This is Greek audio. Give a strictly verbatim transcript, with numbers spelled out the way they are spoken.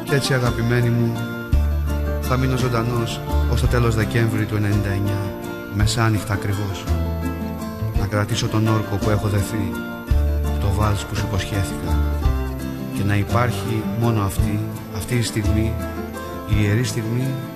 Κι έτσι αγαπημένοι μου, θα μείνω ζωντανός ως το τέλος Δεκέμβρη του ενενήντα εννιά, μεσάνυχτα ακριβώς, να κρατήσω τον όρκο που έχω δεθεί, το βάλς που σου υποσχέθηκα, και να υπάρχει μόνο αυτή, αυτή η στιγμή, η ιερή στιγμή